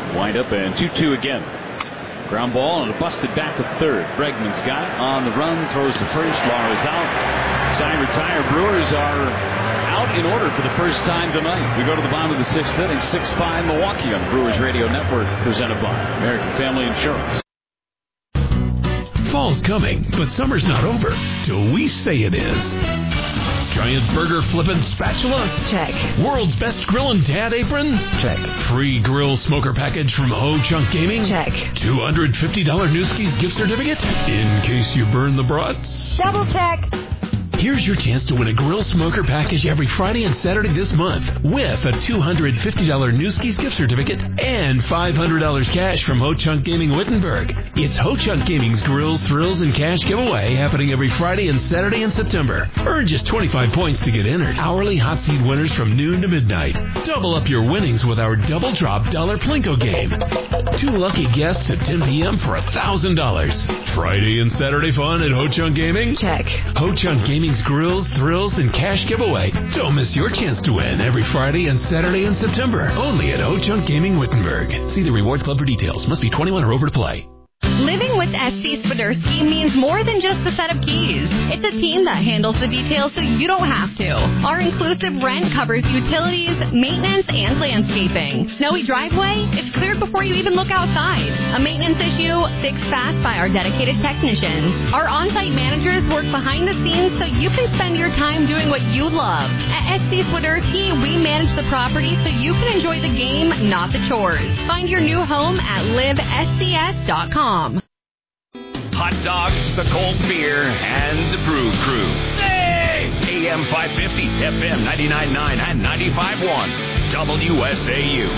Wind up and 2-2 again. Ground ball and a busted back to third. Bregman's got it on the run, throws to first. Lara's out. Side retire. Brewers are out in order for the first time tonight. We go to the bottom of the sixth inning. 6-5 Milwaukee on the Brewers Radio Network, presented by American Family Insurance. Fall's coming, but summer's not over till we say it is. Giant burger flippin' spatula? Check. World's best grillin' dad apron? Check. Free grill smoker package from Ho Chunk Gaming? Check. $250 Newski's gift certificate? In case you burn the brats? Double check. Here's your chance to win a grill smoker package every Friday and Saturday this month with a $250 Newski's gift certificate and $500 cash from Ho Chunk Gaming Wittenberg. It's Ho Chunk Gaming's Grills, Thrills, and Cash giveaway happening every Friday and Saturday in September. Earn just 25 points to get entered. Hourly hot seat winners from noon to midnight. Double up your winnings with our Double Drop Dollar Plinko game. 2 lucky guests at 10 p.m. for $1,000. Friday and Saturday fun at Ho Chunk Gaming? Check. Ho Chunk Gaming's Grills, Thrills, and Cash giveaway. Don't miss your chance to win every Friday and Saturday in September. Only at Ho Chunk Gaming Wittenberg. See the Rewards Club for details. Must be 21 or over to play. Living with SC Swiderski means more than just a set of keys. It's a team that handles the details so you don't have to. Our inclusive rent covers utilities, maintenance, and landscaping. Snowy driveway? It's cleared before you even look outside. A maintenance issue? Fixed fast by our dedicated technicians. Our on-site managers work behind the scenes so you can spend your time doing what you love. At SC Swiderski, we manage the property so you can enjoy the game, not the chores. Find your new home at livescs.com. Hot dogs, a cold beer, and the Brew Crew. Hey! AM 550, FM 99.9, and 95.1. WSAU.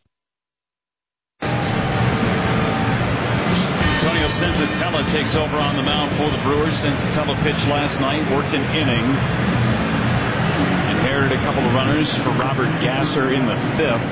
Antonio Senzatella takes over on the mound for the Brewers. Senzatella pitched last night, worked an inning. Inherited a couple of runners for Robert Gasser in the fifth.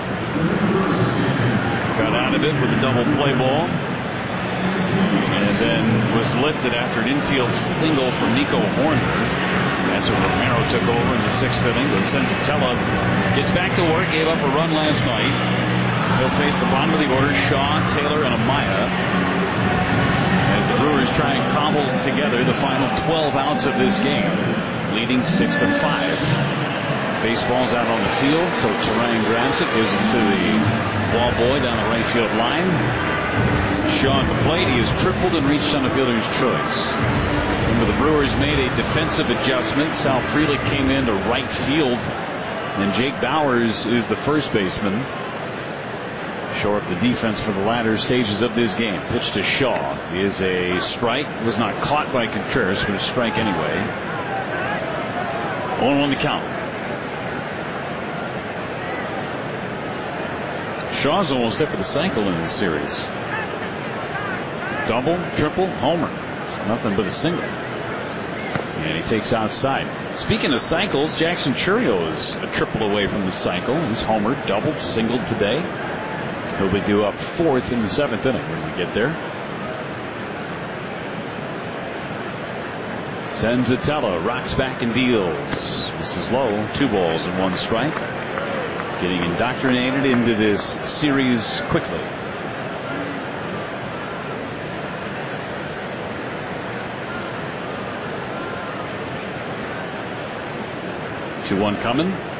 Got out of it with a double play ball. And then was lifted after an infield single from Nico Horner. That's when Romero took over in the sixth inning. But Senzatella gets back to work, gave up a run last night. He'll face the bottom of the order, Shaw, Taylor, and Amaya, as the Brewers try and cobble together the final 12 outs of this game, leading 6-5. Baseball's out on the field, so Terang grabs it, gives it to the ball boy down the right field line. Shaw at the plate. He has tripled and reached on the fielder's choice. Remember, the Brewers made a defensive adjustment. Sal Frelick came into right field, and Jake Bauers is the first baseman. Shore up the defense for the latter stages of this game. Pitch to Shaw is a strike. Was not caught by Contreras, but a strike anyway. 0-1 the count. Shaw's almost hit for the cycle in this series. Double, triple, homer. Nothing but a single. And he takes outside. Speaking of cycles, Jackson Chourio is a triple away from the cycle. He's homered, doubled, singled today. He'll be due up fourth in the seventh inning when we get there. Senzatella rocks back and deals. Misses low. 2 balls and 1 strike. Getting indoctrinated into this series quickly. 2-1 coming.